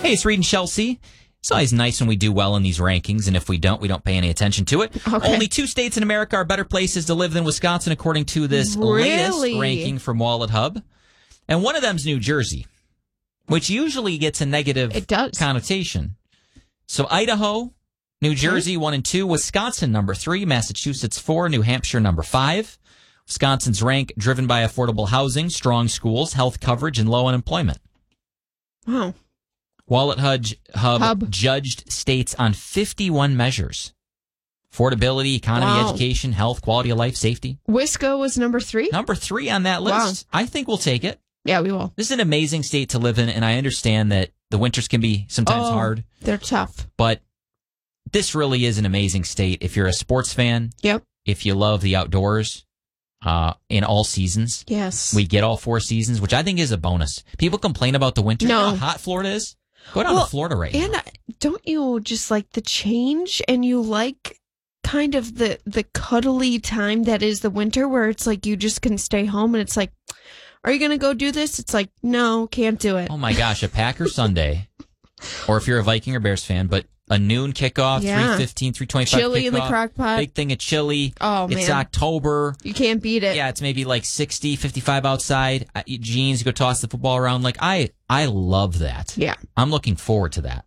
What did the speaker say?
Hey, it's Reed and Chelsea. It's always nice when we do well in these rankings, and if we don't pay any attention to it. Okay. Only 2 states in America are better places to live than Wisconsin, according to this latest ranking from Wallet Hub. And one of them's New Jersey, which usually gets a negative connotation. So Idaho, New Jersey, 1 and 2. Wisconsin, number 3. Massachusetts, 4. New Hampshire, number 5. Wisconsin's rank driven by affordable housing, strong schools, health coverage, and low unemployment. Wow. Wallet Hub judged states on 51 measures. Affordability, economy, education, health, quality of life, safety. Wisco was number 3? Number 3 on that list. Wow. I think we'll take it. Yeah, we will. This is an amazing state to live in, and I understand that the winters can be sometimes hard. They're tough. But this really is an amazing state if you're a sports fan. Yep. If you love the outdoors in all seasons. Yes. We get all 4 seasons, which I think is a bonus. People complain about the winter. No. You know how hot Florida is? Go down to Florida right now. And don't you just like the change, and you like kind of the cuddly time that is the winter, where it's like you just can stay home and it's like, are you going to go do this? It's like, no, can't do it. Oh my gosh, a Packer Sunday, or if you're a Viking or Bears fan, but a noon kickoff, 3:15, 3:25 chili kickoff, in the crock pot. big thing of chili. Oh, man. It's October. You can't beat it. Yeah, it's maybe like 60, 55 outside. Jeans, you go toss the football around. Like, I love that. Yeah. I'm looking forward to that.